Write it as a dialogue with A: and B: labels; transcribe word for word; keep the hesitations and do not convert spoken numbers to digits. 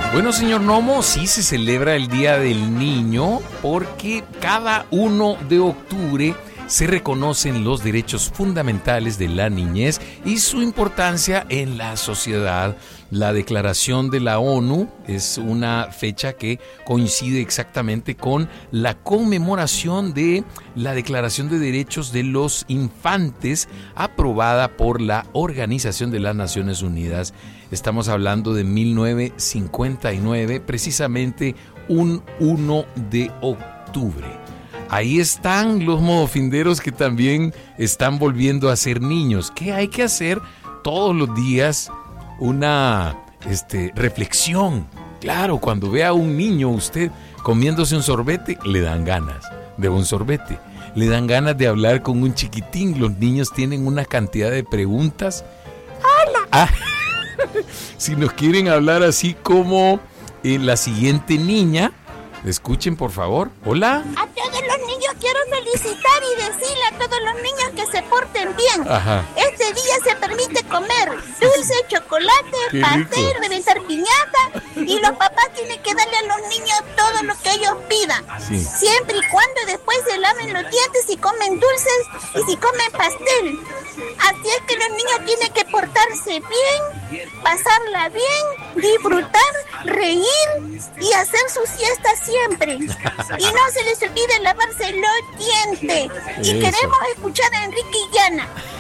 A: Bueno, señor Nomo, sí se celebra el Día del Niño porque cada uno de octubre se reconocen los derechos fundamentales de la niñez y su importancia en la sociedad. La Declaración de la ONU es una fecha que coincide exactamente con la conmemoración de la Declaración de Derechos de los Infantes aprobada por la Organización de las Naciones Unidas. Estamos hablando de mil novecientos cincuenta y nueve, precisamente un uno de octubre. Ahí están los modofinderos que también están volviendo a ser niños. ¿Qué hay que hacer todos los días? Una este, reflexión. Claro, cuando ve a un niño usted comiéndose un sorbete, le dan ganas de un sorbete. Le dan ganas de hablar con un chiquitín. Los niños tienen una cantidad de preguntas. ¡Hola! Ah, si nos quieren hablar así como eh, la siguiente niña, escuchen por favor. Hola.
B: A todos los niños quiero felicitar y decirle a todos los niños que se porten bien.
A: Ajá.
B: Este día se permite comer dulce, chocolate,
A: Qué
B: pastel,
A: rico.
B: reventar piñata, y los papás tienen que darle a los niños todo lo que ellos pidan.
A: Sí.
B: Siempre y cuando después se laven los dientes y comen dulces y si comen pastel. Así es que los niños tienen que portarse bien, pasarla bien, disfrutar, reír y hacer su siesta siempre. Y no se les olvide lavarse los dientes. Y
A: Eso.
B: queremos escuchar a Enrique y Llana.